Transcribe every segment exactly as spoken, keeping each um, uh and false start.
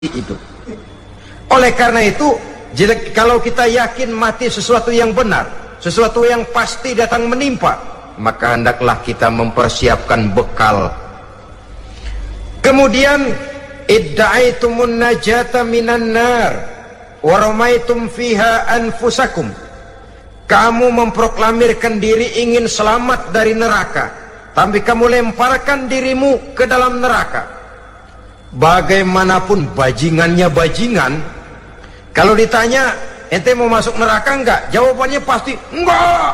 itu. Oleh karena itu, jika, kalau kita yakin mati sesuatu yang benar, sesuatu yang pasti datang menimpa, maka hendaklah kita mempersiapkan bekal. Kemudian, idda'aitumun najata minan nar wa ramaitum fiha anfusakum. Kamu memproklamirkan diri ingin selamat dari neraka, tapi kamu lemparkan dirimu ke dalam neraka. Bagaimanapun bajingannya bajingan, kalau ditanya ente mau masuk neraka enggak, jawabannya pasti enggak.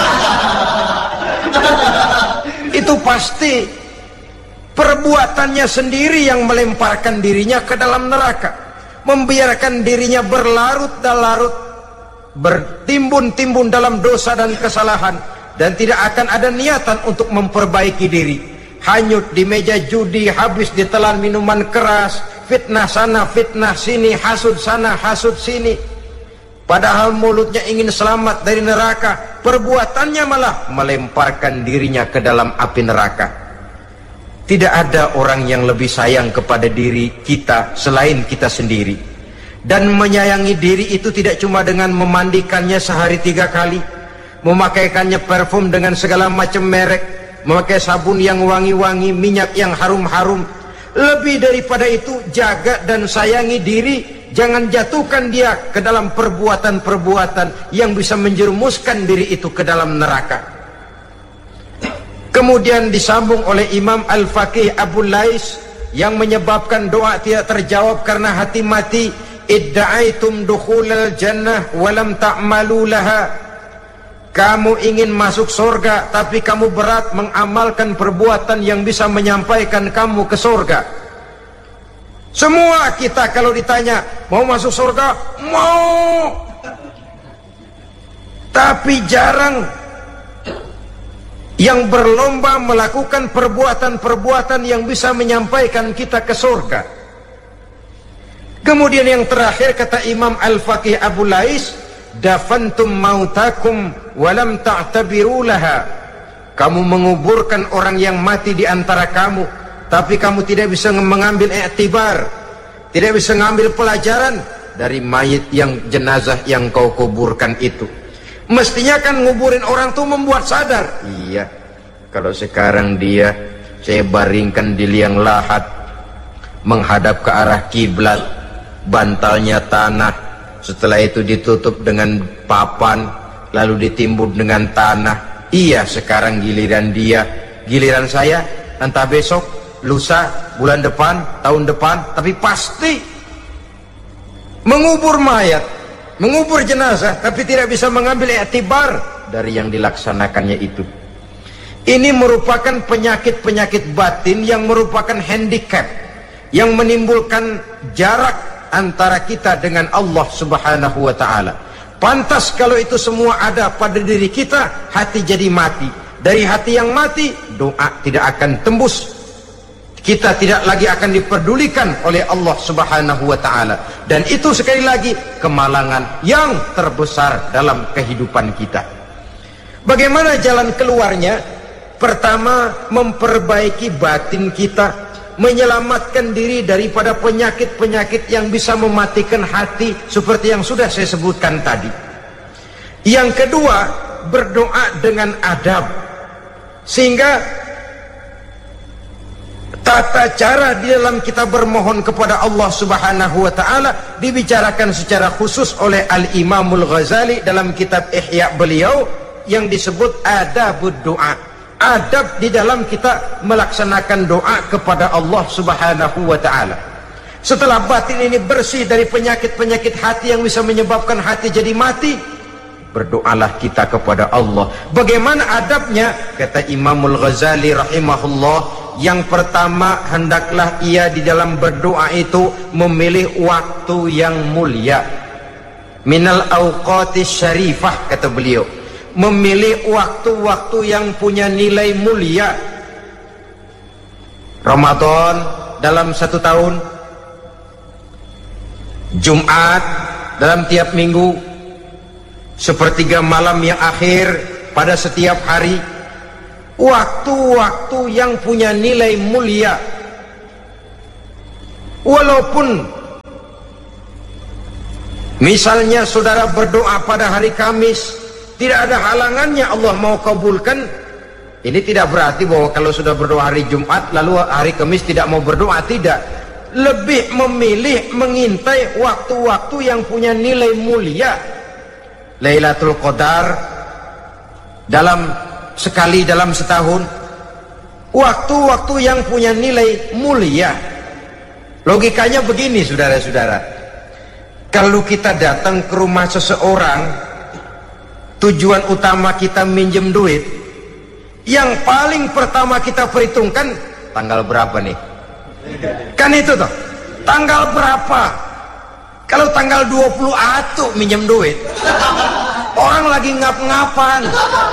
Itu pasti perbuatannya sendiri yang melemparkan dirinya ke dalam neraka, membiarkan dirinya berlarut-larut, bertimbun-timbun dalam dosa dan kesalahan, dan tidak akan ada niatan untuk memperbaiki diri. Hanyut di meja judi, habis ditelan minuman keras, fitnah sana, fitnah sini, hasud sana, hasud sini. Padahal mulutnya ingin selamat dari neraka, perbuatannya malah melemparkan dirinya ke dalam api neraka. Tidak ada orang yang lebih sayang kepada diri kita selain kita sendiri. Dan menyayangi diri itu tidak cuma dengan memandikannya sehari tiga kali, memakaikannya parfum dengan segala macam merek, memakai sabun yang wangi-wangi, minyak yang harum-harum. Lebih daripada itu, jaga dan sayangi diri. Jangan jatuhkan dia ke dalam perbuatan-perbuatan yang bisa menjerumuskan diri itu ke dalam neraka. Kemudian disambung oleh Imam Al-Faqih Abu Lais yang menyebabkan doa tidak terjawab karena hati mati. Idda'aitum dukhulal jannah walam ta'malu laha. Kamu ingin masuk surga, tapi kamu berat mengamalkan perbuatan yang bisa menyampaikan kamu ke surga. Semua kita kalau ditanya, mau masuk surga? Mau. Tapi jarang yang berlomba melakukan perbuatan-perbuatan yang bisa menyampaikan kita ke surga. Kemudian yang terakhir kata Imam Al-Faqih Abu Lais, dafantum mautakum walam ta'tabiru laha. Kamu menguburkan orang yang mati di antara kamu, tapi kamu tidak bisa mengambil iktibar, tidak bisa mengambil pelajaran dari mayit yang jenazah yang kau kuburkan itu. Mestinya kan nguburin orang tuh membuat sadar. Iya, kalau sekarang dia saya baringkan di liang lahat, menghadap ke arah kiblat, bantalnya tanah, setelah itu ditutup dengan papan, lalu ditimbun dengan tanah. Iya, sekarang giliran dia, giliran saya, entah besok, lusa, bulan depan, tahun depan, tapi pasti mengubur mayat, mengubur jenazah, tapi tidak bisa mengambil iktibar dari yang dilaksanakannya itu. Ini merupakan penyakit-penyakit batin yang merupakan handicap, yang menimbulkan jarak antara kita dengan Allah Subhanahu wa ta'ala. Pantas kalau itu semua ada pada diri kita, hati jadi mati. Dari hati yang mati, doa tidak akan tembus. Kita tidak lagi akan diperdulikan oleh Allah Subhanahu wa ta'ala. Dan itu sekali lagi kemalangan yang terbesar dalam kehidupan kita. Bagaimana jalan keluarnya? Pertama, memperbaiki batin kita, menyelamatkan diri daripada penyakit-penyakit yang bisa mematikan hati seperti yang sudah saya sebutkan tadi. Yang kedua, berdoa dengan adab, sehingga tata cara di dalam kita bermohon kepada Allah Subhanahu wa ta'ala dibicarakan secara khusus oleh Al-Imamul Ghazali dalam kitab Ihya beliau yang disebut adabud doa. Adab di dalam kita melaksanakan doa kepada Allah Subhanahu wa ta'ala. Setelah batin ini bersih dari penyakit-penyakit hati yang bisa menyebabkan hati jadi mati, berdoalah kita kepada Allah. Bagaimana adabnya? Kata Imamul Ghazali rahimahullah, yang pertama, hendaklah ia di dalam berdoa itu memilih waktu yang mulia. Minal awqatis syarifah, kata beliau, memilih waktu-waktu yang punya nilai mulia. Ramadan dalam satu tahun, Jumat dalam tiap minggu, sepertiga malam yang akhir pada setiap hari. Waktu-waktu yang punya nilai mulia. Walaupun Misalnya saudara berdoa pada hari Kamis, tidak ada halangannya Allah mau kabulkan. Ini tidak berarti bahwa kalau sudah berdoa hari Jumat lalu hari Kamis tidak mau berdoa, tidak. Lebih memilih mengintai waktu-waktu yang punya nilai mulia. Lailatul Qadar dalam sekali dalam setahun, waktu-waktu yang punya nilai mulia. Logikanya begini saudara-saudara, kalau kita datang ke rumah seseorang, tujuan utama kita minjem duit, yang paling pertama kita perhitungkan tanggal berapa nih, kan itu toh, tanggal berapa. Kalau tanggal dua puluh atuh minjem duit, orang lagi ngap-ngapan,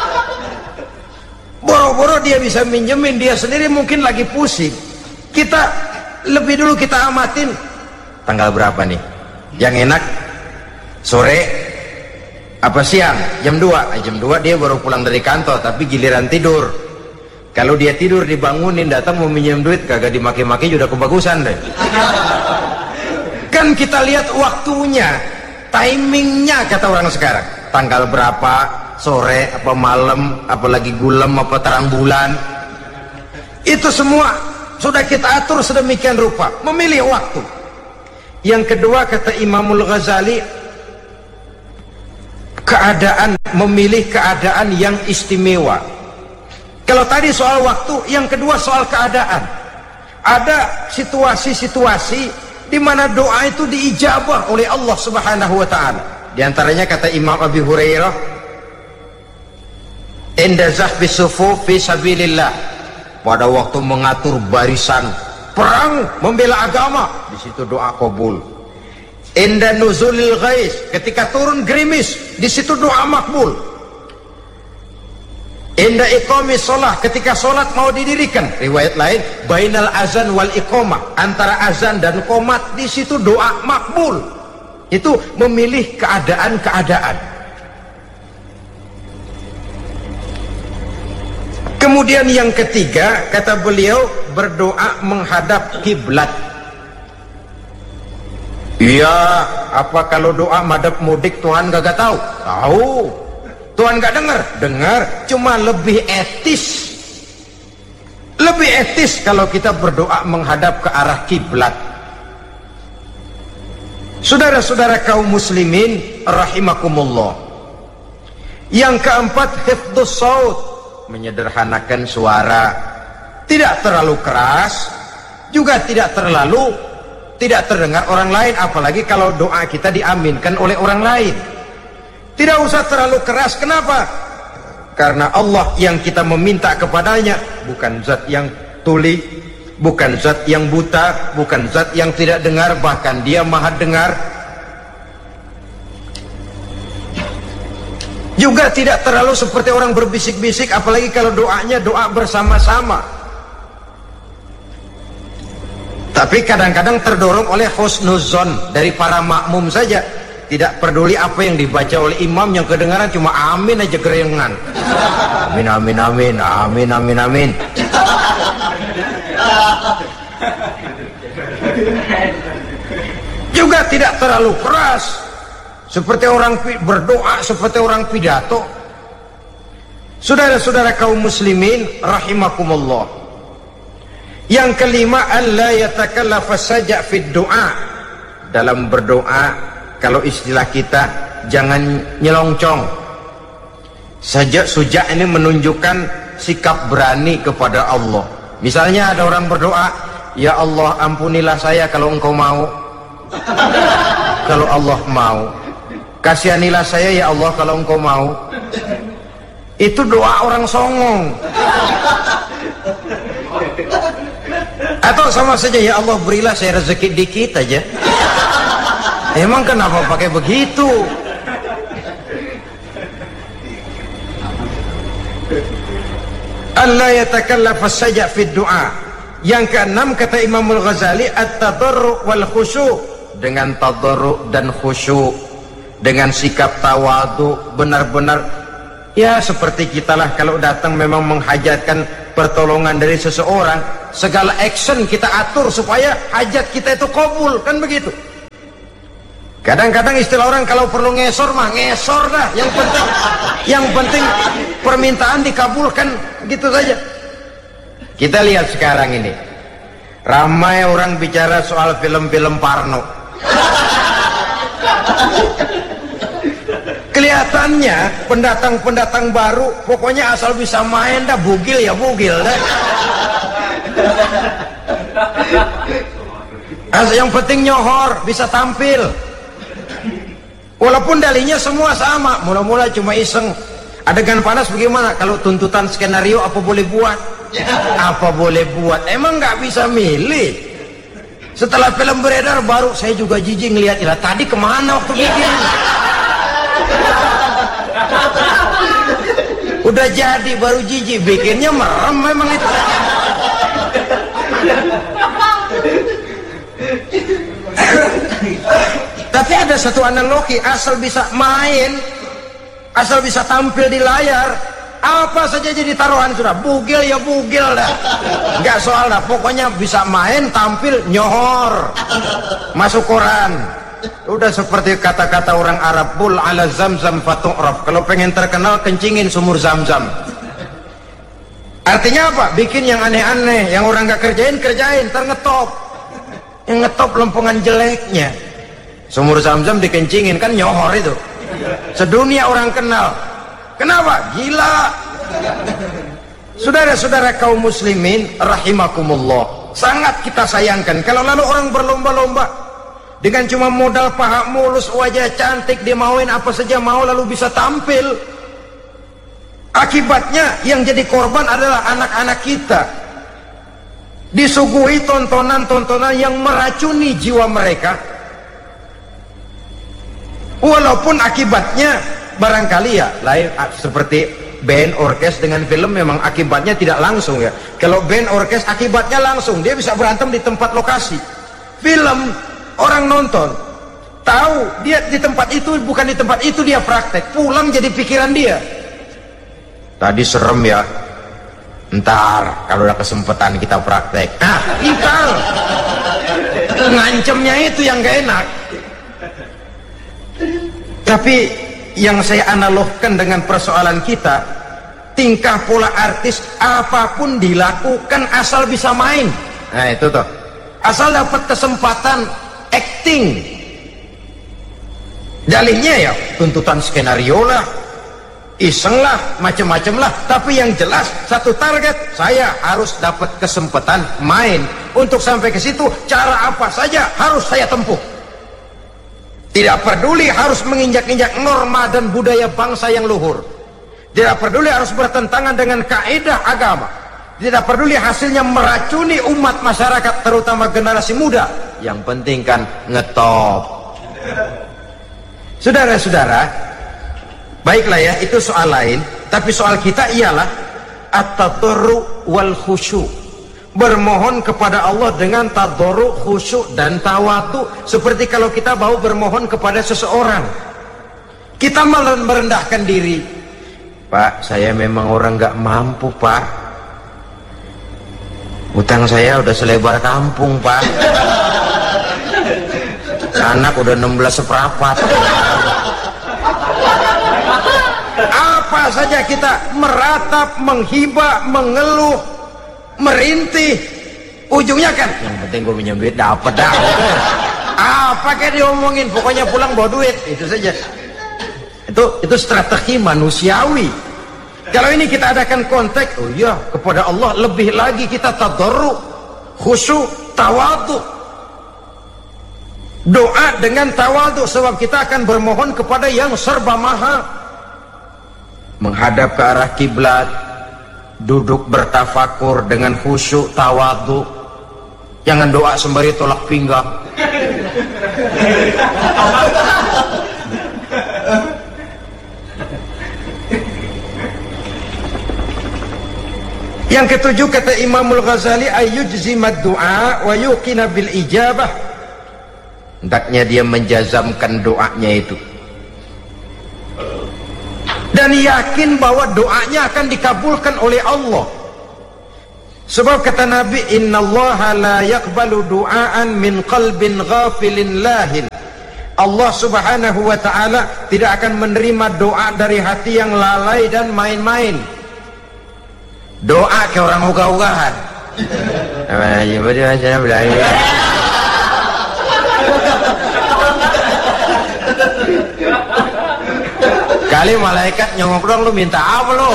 boro-boro dia bisa minjemin, dia sendiri mungkin lagi pusing. Kita lebih dulu kita amatin tanggal berapa nih, yang enak sore apa siang, jam dua. Jam dua dia baru pulang dari kantor, tapi giliran tidur. Kalau dia tidur dibangunin, datang mau minjem duit, kagak dimaki-maki udah kebagusan deh. Kan kita lihat waktunya, timingnya kata orang sekarang, tanggal berapa, sore apa malam, apalagi gulem apa terang bulan, itu semua sudah kita atur sedemikian rupa, memilih waktu. Yang kedua kata Imamul Ghazali, keadaan, memilih keadaan yang istimewa. Kalau tadi soal waktu, yang kedua soal keadaan. Ada situasi-situasi di mana doa itu diijabah oleh Allah Subhanahu wa taala. Di antaranya kata Imam Abi Hurairah, "Inda zahbi sufuf fi sabilillah." Pada waktu mengatur barisan perang membela agama, di situ doa kabul. Inda nuzulil ghais, ketika turun gerimis, di situ doa makbul. Inda iqamis shalah, ketika sholat mau didirikan, riwayat lain bainal azan wal iqamah, antara azan dan qomat, di situ doa makbul. Itu memilih keadaan-keadaan. Kemudian yang ketiga kata beliau, berdoa menghadap kiblat. Iya, apa kalau doa madhab mudik Tuhan gak tahu? Tahu. Tuhan gak dengar? Dengar, cuma lebih etis. Lebih etis kalau kita berdoa menghadap ke arah kiblat. Saudara-saudara kaum muslimin rahimakumullah. Yang keempat, hifdzus shaut, menyederhanakan suara, tidak terlalu keras, juga tidak terlalu tidak terdengar orang lain, apalagi kalau doa kita diaminkan oleh orang lain. Tidak usah terlalu keras. Kenapa? Karena Allah yang kita meminta kepadanya bukan zat yang tuli, bukan zat yang buta, bukan zat yang tidak dengar, bahkan dia maha dengar. Juga tidak terlalu seperti orang berbisik-bisik, apalagi kalau doanya doa bersama-sama. Tapi kadang-kadang terdorong oleh husnuzon dari para makmum saja. Tidak peduli apa yang dibaca oleh imam, yang kedengaran cuma amin aja kerengan. Amin amin amin amin amin amin. Juga tidak terlalu keras seperti orang berdoa, seperti orang pidato. Saudara-saudara kaum muslimin rahimakumullah. Yang kelima, alla yatakallafa saja fid doa. Dalam berdoa, kalau istilah kita, jangan nyelongcong. Sajak sujak ini menunjukkan sikap berani kepada Allah. Misalnya ada orang berdoa, ya Allah ampunilah saya kalau engkau mau. Kalau Allah mau. Kasihanilah saya ya Allah kalau engkau mau. Itu doa orang songong. Atau sama saja, ya Allah berilah saya rezeki dikit aja. Emang kenapa pakai begitu? Allah yatakallafa saja fid doa. Yang keenam kata Imamul Ghazali, at-tadarru' wal khusyu', dengan tadarru' dan khusyuk, dengan sikap tawadu, benar-benar ya seperti kitalah kalau datang memang menghajatkan pertolongan dari seseorang, segala action kita atur supaya hajat kita itu kabul, kan begitu. Kadang-kadang istilah orang kalau perlu ngesor mah ngesor dah, yang penting yang penting permintaan dikabulkan, gitu saja. Kita lihat sekarang ini, ramai orang bicara soal film-film Parno. Kelihatannya pendatang-pendatang baru, pokoknya asal bisa main dah, bugil ya bugil dah. Asal yang penting nyohor, bisa tampil. Walaupun dalihnya semua sama, mula-mula cuma iseng. Adegan panas bagaimana? Kalau tuntutan skenario apa boleh buat? Apa boleh buat? Emang nggak bisa milih. Setelah film beredar baru saya juga jijik ngeliat, ilah tadi kemana waktu bikin? Udah jadi baru jijik, bikinnya merem memang itu. Tapi ada satu analogi, asal bisa main, asal bisa tampil di layar, apa saja jadi taruhan sudah, bugil ya bugil dah, nggak soal dah, pokoknya bisa main, tampil, nyohor, masuk koran. Udah seperti kata-kata orang Arab, bul ala zamzam fatu'raf, kalau pengen terkenal kencingin sumur Zamzam. Artinya apa? Bikin yang aneh-aneh, yang orang nggak kerjain kerjain, terngetop, yang ngetop lempengan jeleknya. Sumur Zamzam dikencingin, kan nyohor itu. Sedunia orang kenal. Kenapa? Gila. Saudara-saudara kaum muslimin rahimakumullah, sangat kita sayangkan kalau lalu orang berlomba-lomba dengan cuma modal paha mulus, wajah cantik, dia mauin apa saja mau lalu bisa tampil. Akibatnya yang jadi korban adalah anak-anak kita, disuguhi tontonan-tontonan yang meracuni jiwa mereka. Walaupun akibatnya barangkali ya lain, seperti band orkes dengan film memang akibatnya tidak langsung ya. Kalau band orkes akibatnya langsung, dia bisa berantem di tempat lokasi. Film orang nonton tahu dia di tempat itu, bukan di tempat itu dia praktek, pulang jadi pikiran dia, tadi serem ya, ntar kalau ada kesempatan kita praktek. Nah, ikal ngancemnya itu yang gak enak. Tapi yang saya analogkan dengan persoalan kita, tingkah pola artis apapun dilakukan asal bisa main. Nah itu tuh, asal dapat kesempatan acting. Dalihnya ya tuntutan skenario lah, iseng lah, macem-macem lah. Tapi yang jelas satu target, saya harus dapat kesempatan main. Untuk sampai ke situ cara apa saja harus saya tempuh. Tidak peduli harus menginjak-injak norma dan budaya bangsa yang luhur. Tidak peduli harus bertentangan dengan kaidah agama. Tidak peduli hasilnya meracuni umat masyarakat, terutama generasi muda. Yang penting kan ngetop. Saudara-saudara, baiklah ya, itu soal lain. Tapi soal kita ialah at-tadarru wal khusyu'. Bermohon kepada Allah dengan tadarru, khusyuk dan tawadu. Seperti kalau kita mau bermohon kepada seseorang, kita malah merendahkan diri. Pak, saya memang orang gak mampu pak, utang saya udah selebar kampung pak, anak udah enam belas seperempat. Apa saja kita meratap, menghibah, mengeluh, merintih, ujungnya kan yang penting gue minjem duit dapat dah. Apa kayak diomongin, pokoknya pulang bawa duit, itu saja. Itu itu strategi manusiawi. Kalau ini kita adakan konteks, oh iya, kepada Allah lebih lagi kita tadarru, khusyuk, tawadhu. Doa dengan tawadhu, sebab kita akan bermohon kepada yang serba maha. Menghadap ke arah kiblat, duduk bertafakur dengan khusyuk, tawadhu. Jangan doa sembari tolak pinggang. Yang ketujuh kata Imamul Ghazali, ayyujzimad du'a wa yuqina bil ijabah. Hendaknya dia menjazamkan doanya itu dan yakin bahwa doanya akan dikabulkan oleh Allah. Sebab kata Nabi, innallaha la yaqbalu du'aan min qalbin ghafilin lahin. Allah subhanahu wa ta'ala tidak akan menerima doa dari hati yang lalai dan main-main. Doa ke orang ugah-ugahan. Kali malaikat nyongok dong, lu minta apa lu?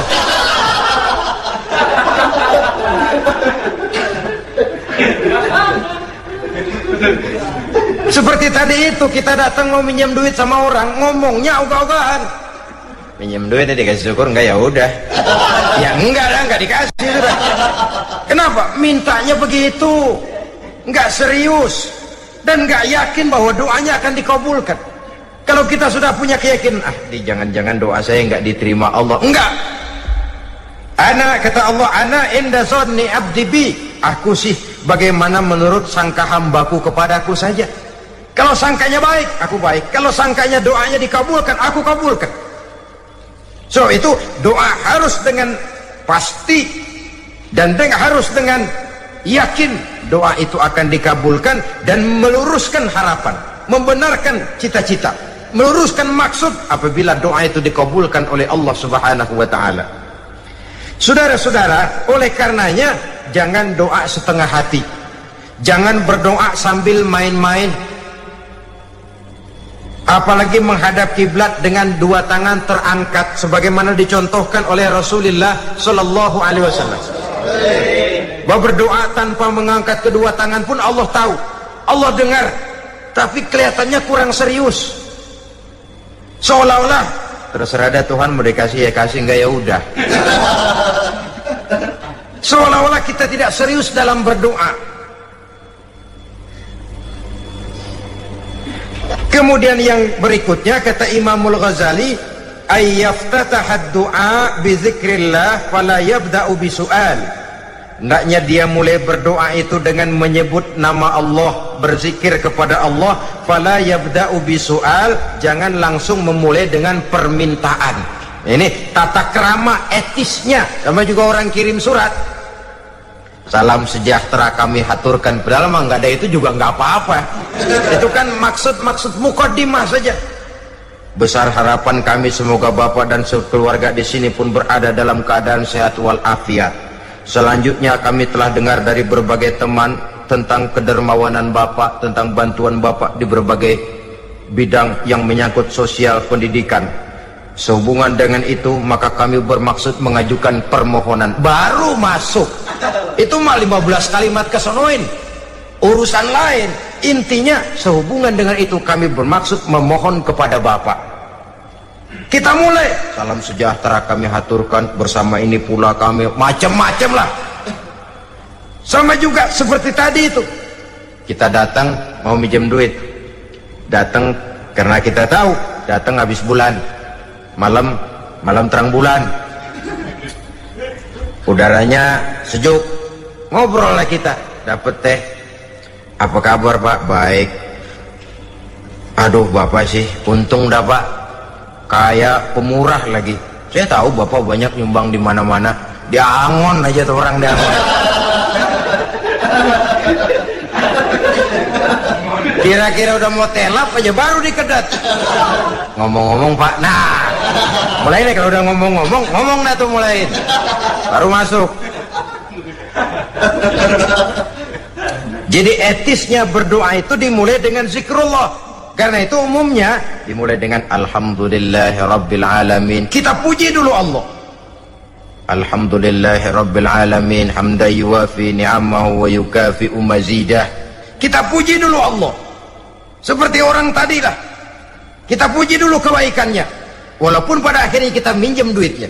Seperti tadi itu, kita datang mau minjem duit sama orang, ngomongnya ogah-ogahan. Minjem duit dikasih syukur enggak, ya udah. Ya enggak lah, enggak dikasih sudah. Kenapa? Mintanya begitu, enggak serius dan enggak yakin bahwa doanya akan dikabulkan. Kalau kita sudah punya keyakinan, ah, di jangan-jangan doa saya enggak diterima Allah. Enggak. Ana, kata Allah, ana inda zanni abdi bi. Aku sih bagaimana menurut sangka hambaku kepadaku saja. Kalau sangkanya baik, aku baik. Kalau sangkanya doanya dikabulkan, aku kabulkan. So itu doa harus dengan pasti dan dengan, harus dengan yakin doa itu akan dikabulkan dan meluruskan harapan, membenarkan cita-cita, meluruskan maksud apabila doa itu dikabulkan oleh Allah Subhanahu wa taala. Saudara-saudara, oleh karenanya jangan doa setengah hati. Jangan berdoa sambil main-main. Apalagi menghadap kiblat dengan dua tangan terangkat sebagaimana dicontohkan oleh Rasulullah sallallahu alaihi wasallam. Bahwa berdoa tanpa mengangkat kedua tangan pun Allah tahu, Allah dengar, tapi kelihatannya kurang serius. Seolah-olah terserah ada Tuhan mau dikasih ya kasih, enggak ya udah. Seolah-olah kita tidak serius dalam berdoa. Kemudian yang berikutnya kata Imamul Ghazali, ayyaftatahad du'a bi dzikrillah fala yabda'u bi su'al. Hendaknya dia mulai berdoa itu dengan menyebut nama Allah, berzikir kepada Allah, fala yabda'u bi su'al, jangan langsung memulai dengan permintaan. Ini tata krama etisnya. Sama juga orang kirim surat, salam sejahtera kami haturkan, padahal mah nggak ada itu juga nggak apa-apa. Itu kan maksud-maksud mukaddimah saja. Besar harapan kami semoga Bapak dan sekeluarga di sini pun berada dalam keadaan sehat walafiat. Selanjutnya kami telah dengar dari berbagai teman tentang kedermawanan Bapak, tentang bantuan Bapak di berbagai bidang yang menyangkut sosial pendidikan. Sehubungan dengan itu maka kami bermaksud mengajukan permohonan. Baru masuk itu mah lima belas kalimat kesonoin, urusan lain. Intinya sehubungan dengan itu kami bermaksud memohon kepada Bapak. Kita mulai, salam sejahtera kami haturkan, bersama ini pula kami, macam-macam lah. Sama juga seperti tadi itu, kita datang mau minjem duit, datang karena kita tahu datang habis bulan, malam malam terang bulan, udaranya sejuk, ngobrol lah kita, dapet teh. Apa kabar Pak? Baik. Aduh Bapak sih untung dah Pak, kayak pemurah lagi. Saya tahu Bapak banyak nyumbang di mana-mana. Di Angon aja tuh orang di Angon. Kira-kira udah mau telap aja baru dikedat. Ngomong-ngomong Pak, nah mulai nih kalau udah ngomong-ngomong, ngomong dah tuh mulai, baru masuk. Jadi etisnya berdoa itu dimulai dengan zikrullah. Karena itu umumnya dimulai dengan alhamdulillahirabbil alamin. Kita puji dulu Allah. Alhamdulillahirabbil alamin hamdan yuwafi ni'amahu wa yukafi'u mazidah. Kita puji dulu Allah. Seperti orang tadi lah. Kita puji dulu kebaikannya. Walaupun pada akhirnya kita minjem duitnya.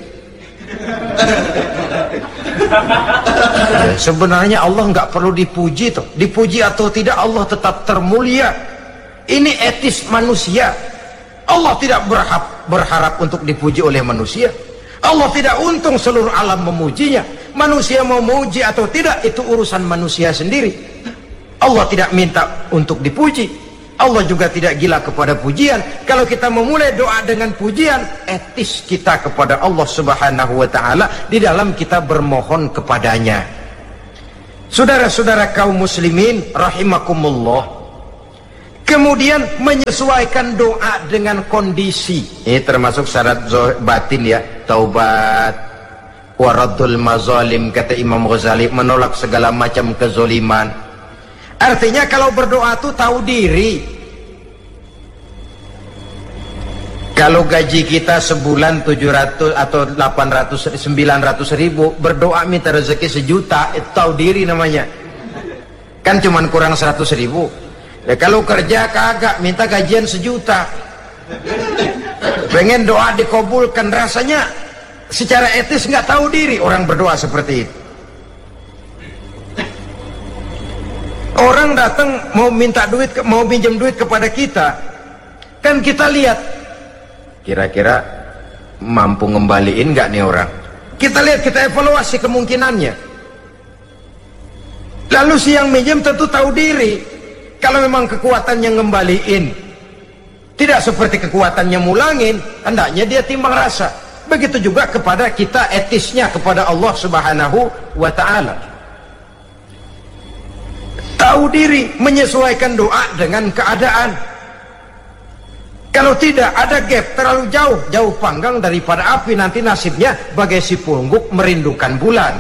Ya, sebenarnya Allah nggak perlu dipuji toh. Dipuji atau tidak Allah tetap termulia. Ini etis manusia. Allah tidak berharap, berharap untuk dipuji oleh manusia. Allah tidak untung seluruh alam memujinya. Manusia mau memuji atau tidak itu urusan manusia sendiri. Allah tidak minta untuk dipuji. Allah juga tidak gila kepada pujian. Kalau kita memulai doa dengan pujian, etis kita kepada Allah Subhanahu wa ta'ala di dalam kita bermohon kepadanya. Saudara-saudara kaum muslimin rahimakumullah, Kemudian menyesuaikan doa dengan kondisi. Ini termasuk syarat batin ya. Taubat, waradul mazalim, kata Imam Ghazali, menolak segala macam kezoliman. Artinya kalau berdoa itu tahu diri. Kalau gaji kita sebulan tujuh ratus atau delapan ratus, sembilan ratus ribu, berdoa minta rezeki sejuta, itu tahu diri namanya. Kan cuman kurang seratus ribu. Ya, kalau kerja kagak, minta gajian sejuta, pengen doa dikabulkan, rasanya secara etis nggak tahu diri orang berdoa seperti itu. Orang datang mau minta duit, mau pinjam duit kepada kita, kan kita lihat kira-kira mampu ngembaliin nggak nih orang. Kita lihat, kita evaluasi kemungkinannya. Lalu si yang minjem tentu tahu diri. Kalau memang kekuatannya ngembaliin tidak seperti kekuatannya mulangin, hendaknya dia timbang rasa. Begitu juga kepada kita etisnya kepada Allah Subhanahu wa ta'ala. Tahu diri, menyesuaikan doa dengan keadaan. Kalau tidak, ada gap terlalu jauh, jauh panggang daripada api, nanti nasibnya bagai si pungguk merindukan bulan.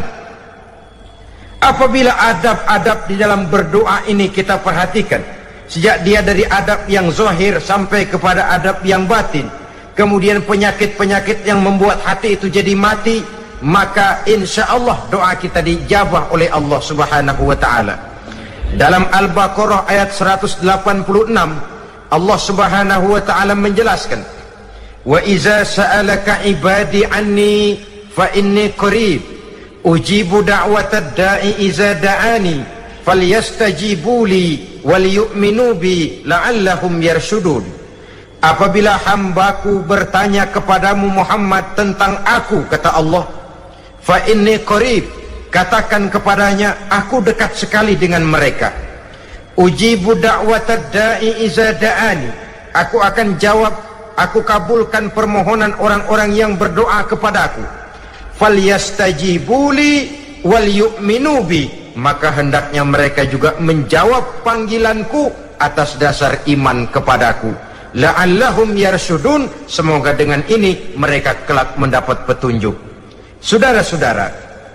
Apabila adab-adab di dalam berdoa ini kita perhatikan, sejak dia dari adab yang zahir sampai kepada adab yang batin, kemudian penyakit-penyakit yang membuat hati itu jadi mati, maka insya Allah doa kita dijabah oleh Allah Subhanahu wa ta'ala. Dalam Al-Baqarah ayat seratus delapan puluh enam, Allah Subhanahu wa ta'ala menjelaskan, wa iza sa'alaka ibadi anni fa inni qarib ujibu da'watad da'i iza da'ani falyastajibu li wal yu'minu bi la'allahum yarshudun. Apabila hambaku bertanya kepadamu Muhammad tentang aku, kata Allah, fa inni qarib, katakan kepadanya aku dekat sekali dengan mereka. Ujibu da'watad da'i iza da'ani, aku akan jawab, aku kabulkan permohonan orang-orang yang berdoa kepadaku. Falyastajibuli wal yu'minu bi, maka hendaknya mereka juga menjawab panggilanku atas dasar iman kepadaku. La'allahum yarshudun, semoga dengan ini mereka kelak mendapat petunjuk. Saudara-saudara,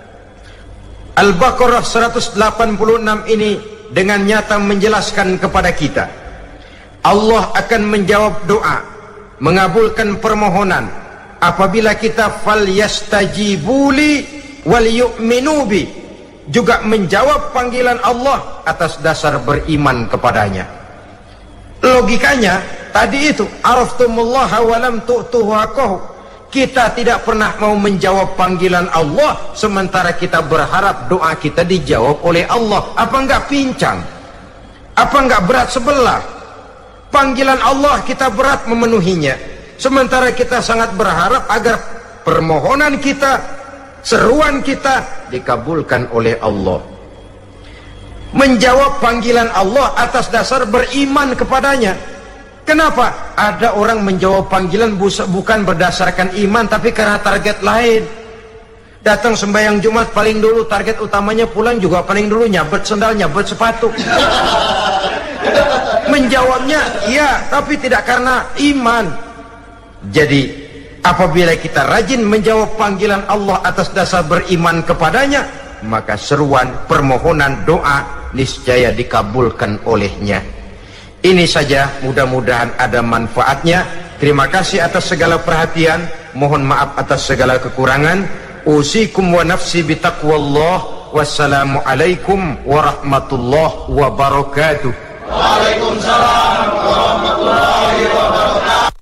Al-Baqarah seratus delapan puluh enam ini dengan nyata menjelaskan kepada kita, Allah akan menjawab doa, mengabulkan permohonan apabila kita fal yastajibuli wal yu'minu bi, juga menjawab panggilan Allah atas dasar beriman kepadanya. Logikanya tadi itu, araftumullaha wa lam tu'tuhu haqqahu. Kita tidak pernah mau menjawab panggilan Allah sementara kita berharap doa kita dijawab oleh Allah. Apa enggak pincang? Apa enggak berat sebelah? Panggilan Allah kita berat memenuhinya, sementara kita sangat berharap agar permohonan kita, seruan kita dikabulkan oleh Allah. Menjawab panggilan Allah atas dasar beriman kepadanya. Kenapa? Ada orang menjawab panggilan bukan berdasarkan iman, tapi karena target lain. Datang sembahyang Jumat paling dulu, target utamanya pulang juga paling dulu nyabet sendal, nyabet sepatu. Menjawabnya iya, tapi tidak karena iman. Jadi apabila kita rajin menjawab panggilan Allah atas dasar beriman kepadanya, maka seruan, permohonan, doa niscaya dikabulkan olehnya. Ini saja, mudah-mudahan ada manfaatnya. Terima kasih atas segala perhatian, mohon maaf atas segala kekurangan. Usikum wa nafsi bitaqwallah. Wassalamualaikum warahmatullahi wabarakatuh. Waalaikumsalam warahmatullahi wabarakatuh.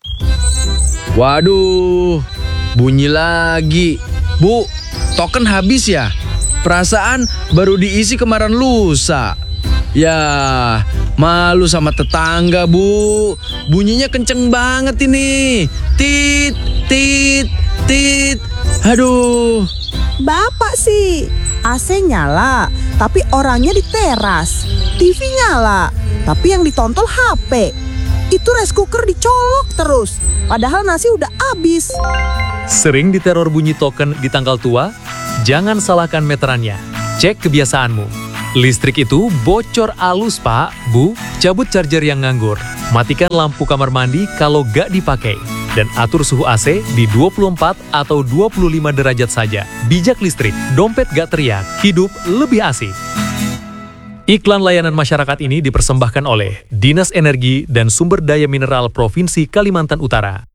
Waduh, bunyi lagi. Bu, token habis ya? Perasaan baru diisi kemarin lusa. Ya, malu sama tetangga, Bu. Bunyinya kenceng banget ini. Tit, tit, tit. Aduh. Bapak sih, A C nyala, tapi orangnya di teras. T V nyala, tapi yang ditontol H P. Itu rice cooker dicolok terus, padahal nasi udah habis. Sering diteror bunyi token di tanggal tua? Jangan salahkan meterannya. Cek kebiasaanmu. Listrik itu bocor alus, Pak, Bu. Cabut charger yang nganggur. Matikan lampu kamar mandi kalau gak dipakai. Dan atur suhu A C di dua puluh empat atau dua puluh lima derajat saja. Bijak listrik, dompet gak teriak, hidup lebih asik. Iklan layanan masyarakat ini dipersembahkan oleh Dinas Energi dan Sumber Daya Mineral Provinsi Kalimantan Utara.